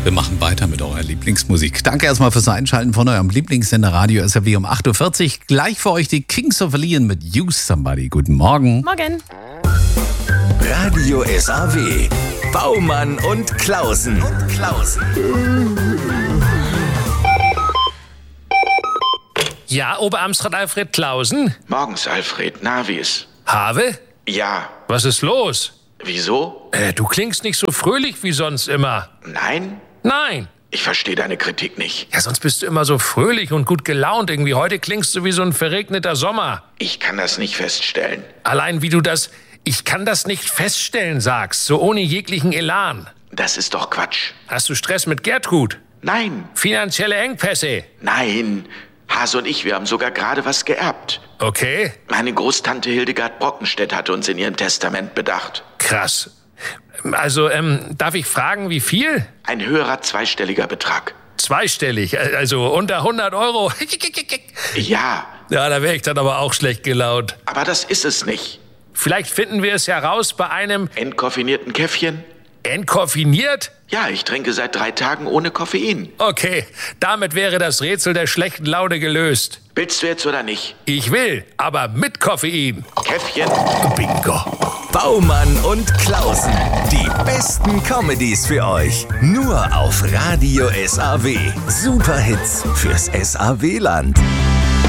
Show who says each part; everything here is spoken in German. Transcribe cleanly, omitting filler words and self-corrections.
Speaker 1: Wir machen weiter mit eurer Lieblingsmusik. Danke erstmal fürs Einschalten von eurem Lieblingssender Radio SAW um 8.40 Uhr. Gleich für euch die Kings of Leon mit Use Somebody. Guten Morgen.
Speaker 2: Morgen.
Speaker 3: Radio SAW. Baumann und Klausen.
Speaker 4: Ja, Oberamtsrat Alfred Klausen?
Speaker 5: Morgens, Alfred. Na, wie ist?
Speaker 4: Have?
Speaker 5: Ja.
Speaker 4: Was ist los?
Speaker 5: Wieso?
Speaker 4: Du klingst nicht so fröhlich wie sonst immer.
Speaker 5: Nein?
Speaker 4: Nein.
Speaker 5: Ich verstehe deine Kritik nicht.
Speaker 4: Ja, sonst bist du immer so fröhlich und gut gelaunt. Irgendwie heute klingst du wie so ein verregneter Sommer.
Speaker 5: Ich kann das nicht feststellen.
Speaker 4: Allein wie du das "Ich kann das nicht feststellen" sagst, so ohne jeglichen Elan.
Speaker 5: Das ist doch Quatsch.
Speaker 4: Hast du Stress mit Gertrud?
Speaker 5: Nein.
Speaker 4: Finanzielle Engpässe?
Speaker 5: Nein. Hase und ich, wir haben sogar gerade was geerbt.
Speaker 4: Okay.
Speaker 5: Meine Großtante Hildegard Brockenstedt hatte uns in ihrem Testament bedacht.
Speaker 4: Krass. Also, darf ich fragen, wie viel?
Speaker 5: Ein höherer zweistelliger Betrag.
Speaker 4: Zweistellig, also unter 100 Euro.
Speaker 5: Ja,
Speaker 4: Ja, da wäre ich dann aber auch schlecht gelaunt.
Speaker 5: aber das ist es nicht.
Speaker 4: Vielleicht finden wir es ja raus bei einem
Speaker 5: Entkoffinierten Käffchen?
Speaker 4: entkoffiniert?
Speaker 5: Ja, ich trinke seit 3 Tagen ohne Koffein.
Speaker 4: Okay, damit wäre das Rätsel der schlechten Laune gelöst.
Speaker 5: Willst du jetzt oder nicht?
Speaker 4: Ich will, aber mit Koffein.
Speaker 5: Käffchen?
Speaker 4: Bingo.
Speaker 3: Baumann und Klausen. Die besten Comedies für euch. Nur auf Radio SAW. Superhits fürs SAW-Land.